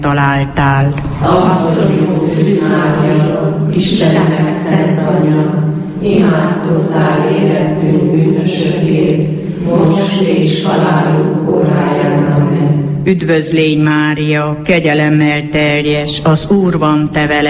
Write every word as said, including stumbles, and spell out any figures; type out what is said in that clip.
találtál. Asszonyunk Szűz Mária, Istennek szent anyja, imádkozzál érettünk bűnösökért, most és halálunk óráján. Amen. Üdvözlégy Mária, kegyelemmel teljes, az Úr van te veled.